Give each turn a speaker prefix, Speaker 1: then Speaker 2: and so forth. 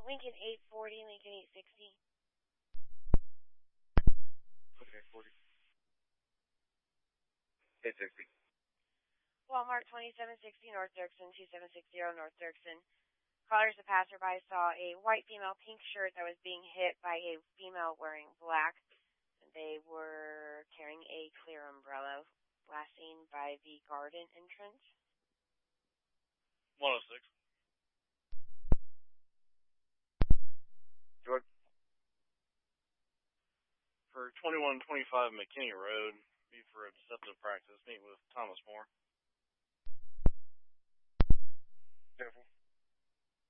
Speaker 1: Lincoln 840, Lincoln 860.
Speaker 2: Okay, 40. 860.
Speaker 1: Walmart 2760 North Dirksen, 2760 North Dirksen. Callers, a passerby saw a white female pink shirt that was being hit by a female wearing black. They were carrying a clear umbrella, last seen by the garden entrance.
Speaker 3: 106.
Speaker 2: George?
Speaker 3: For 2125 McKinney Road, be for a deceptive practice, meet with Thomas Moore.
Speaker 2: Careful.